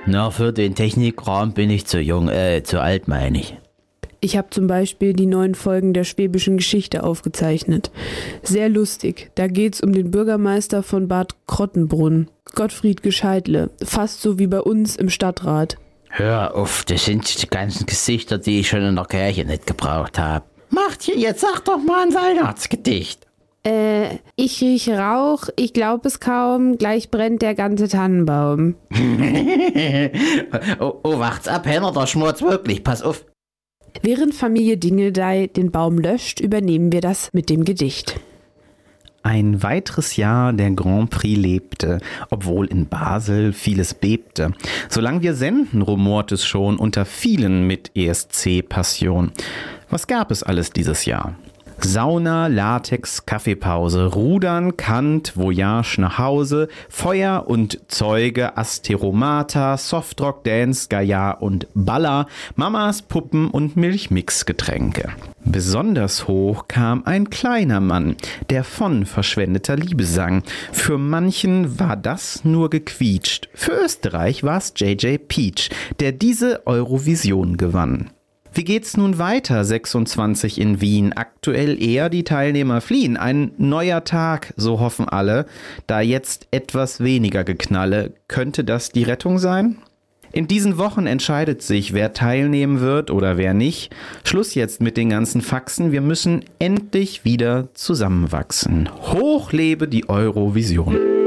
Na, für den Technikraum bin ich zu jung, zu alt meine ich. Ich habe zum Beispiel die 9 Folgen der Schwäbischen Geschichte aufgezeichnet. Sehr lustig. Da geht's um den Bürgermeister von Bad Krottenbrunn, Gottfried Gescheitle. Fast so wie bei uns im Stadtrat. Hör auf, das sind die ganzen Gesichter, die ich schon in der Kirche nicht gebraucht habe. Machtchen, jetzt sag doch mal ein Weihnachtsgedicht. Ich rieche Rauch, ich glaube es kaum, gleich brennt der ganze Tannenbaum. oh, wacht's ab, Henner, der schmort's wirklich, pass auf. Während Familie Dingeldey den Baum löscht, übernehmen wir das mit dem Gedicht. Ein weiteres Jahr der Grand Prix lebte, obwohl in Basel vieles bebte. Solange wir senden, rumort es schon unter vielen mit ESC-Passion. Was gab es alles dieses Jahr? Sauna, Latex, Kaffeepause, Rudern, Kant, Voyage nach Hause, Feuer und Zeuge, Asteromata, Softrock, Dance, Gaia und Baller, Mamas, Puppen und Milchmixgetränke. Besonders hoch kam ein kleiner Mann, der von verschwendeter Liebe sang. Für manchen war das nur gequietscht. Für Österreich war es JJ Peach, der diese Eurovision gewann. Wie geht's nun weiter, 26 in Wien? Aktuell eher die Teilnehmer fliehen. Ein neuer Tag, so hoffen alle. Da jetzt etwas weniger Geknalle, könnte das die Rettung sein? In diesen Wochen entscheidet sich, wer teilnehmen wird oder wer nicht. Schluss jetzt mit den ganzen Faxen. Wir müssen endlich wieder zusammenwachsen. Hoch lebe die Eurovision.